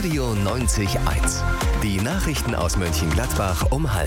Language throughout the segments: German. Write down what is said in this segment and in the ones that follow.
Radio 90.1. Die Nachrichten aus Mönchengladbach um 12:30.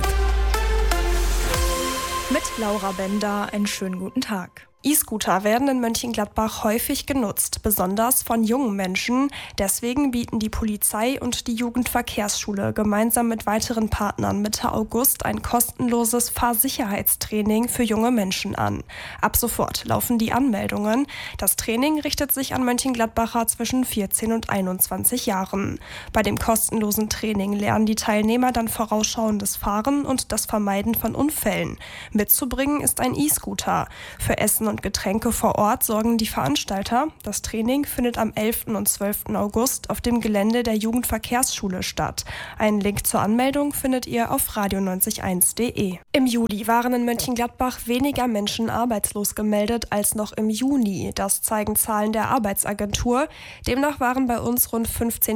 Mit Laura Bender, einen schönen guten Tag. E-Scooter werden in Mönchengladbach häufig genutzt, besonders von jungen Menschen. Deswegen bieten die Polizei und die Jugendverkehrsschule gemeinsam mit weiteren Partnern Mitte August ein kostenloses Fahrsicherheitstraining für junge Menschen an. Ab sofort laufen die Anmeldungen. Das Training richtet sich an Mönchengladbacher zwischen 14 und 21 Jahren. Bei dem kostenlosen Training lernen die Teilnehmer dann vorausschauendes Fahren und das Vermeiden von Unfällen. Mitzubringen ist ein E-Scooter. Für Essen und Getränke vor Ort sorgen die Veranstalter. Das Training findet am 11. und 12. August auf dem Gelände der Jugendverkehrsschule statt. Einen Link zur Anmeldung findet ihr auf radio90.1.de. Im Juli waren in Mönchengladbach weniger Menschen arbeitslos gemeldet als noch im Juni. Das zeigen Zahlen der Arbeitsagentur. Demnach waren bei uns rund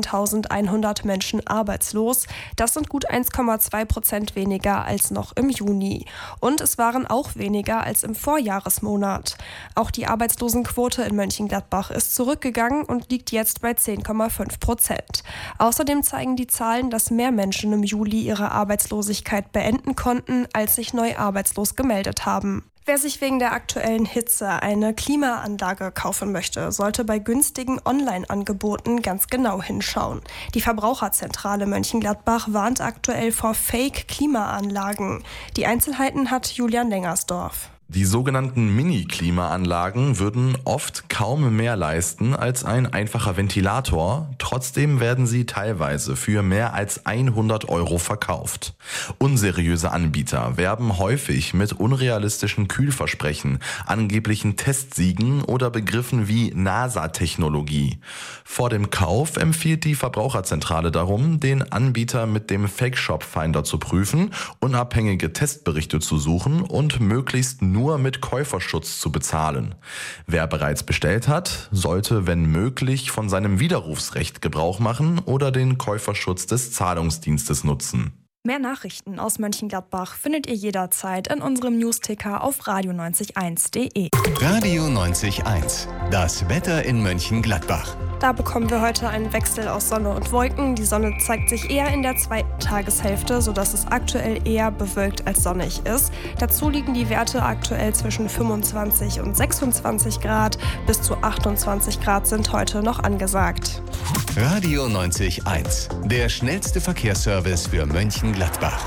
15.100 Menschen arbeitslos. Das sind gut 1,2% weniger als noch im Juni. Und es waren auch weniger als im Vorjahresmonat. Auch die Arbeitslosenquote in Mönchengladbach ist zurückgegangen und liegt jetzt bei 10,5%. Außerdem zeigen die Zahlen, dass mehr Menschen im Juli ihre Arbeitslosigkeit beenden konnten, als sich neu arbeitslos gemeldet haben. Wer sich wegen der aktuellen Hitze eine Klimaanlage kaufen möchte, sollte bei günstigen Online-Angeboten ganz genau hinschauen. Die Verbraucherzentrale Mönchengladbach warnt aktuell vor Fake-Klimaanlagen. Die Einzelheiten hat Julian Lengersdorf. Die sogenannten Mini-Klimaanlagen würden oft kaum mehr leisten als ein einfacher Ventilator. Trotzdem werden sie teilweise für mehr als 100 € verkauft. Unseriöse Anbieter werben häufig mit unrealistischen Kühlversprechen, angeblichen Testsiegen oder Begriffen wie NASA-Technologie. Vor dem Kauf empfiehlt die Verbraucherzentrale darum, den Anbieter mit dem Fake-Shop-Finder zu prüfen, unabhängige Testberichte zu suchen und möglichst nur mit Käuferschutz zu bezahlen. Wer bereits bestellt hat, sollte, wenn möglich, von seinem Widerrufsrecht Gebrauch machen oder den Käuferschutz des Zahlungsdienstes nutzen. Mehr Nachrichten aus Mönchengladbach findet ihr jederzeit in unserem Newsticker auf radio90.1.de. Radio 90.1. Das Wetter in Mönchengladbach. Da bekommen wir heute einen Wechsel aus Sonne und Wolken. Die Sonne zeigt sich eher in der zweiten Tageshälfte, sodass es aktuell eher bewölkt als sonnig ist. Dazu liegen die Werte aktuell zwischen 25 und 26 Grad. Bis zu 28 Grad sind heute noch angesagt. Radio 90.1. Der schnellste Verkehrsservice für Mönchengladbach.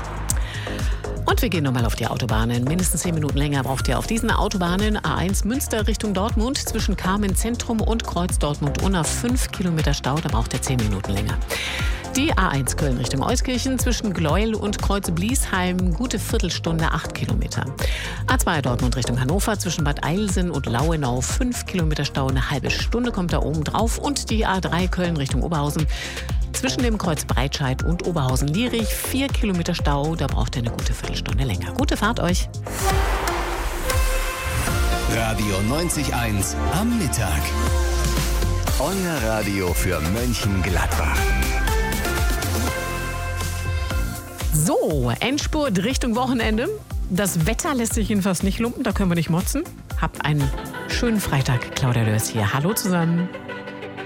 Und wir gehen nochmal auf die Autobahnen. Mindestens 10 Minuten länger braucht ihr auf diesen Autobahnen. A1 Münster Richtung Dortmund zwischen Kamen Zentrum und Kreuz Dortmund-Unna 5 Kilometer Stau. Da braucht ihr 10 Minuten länger. Die A1 Köln Richtung Euskirchen zwischen Gleuel und Kreuz Bliesheim gute Viertelstunde 8 Kilometer. A2 Dortmund Richtung Hannover zwischen Bad Eilsen und Lauenau 5 Kilometer Stau. Eine halbe Stunde kommt da oben drauf. Und die A3 Köln Richtung Oberhausen zwischen dem Kreuz Breitscheid und Oberhausen-Lierich 4 Kilometer Stau. Da braucht ihr eine gute Viertelstunde länger. Gute Fahrt euch. Radio 90.1 am Mittag. Euer Radio für Mönchengladbach. So, Endspurt Richtung Wochenende. Das Wetter lässt sich jedenfalls nicht lumpen, da können wir nicht motzen. Habt einen schönen Freitag. Claudia Lörs hier. Hallo zusammen.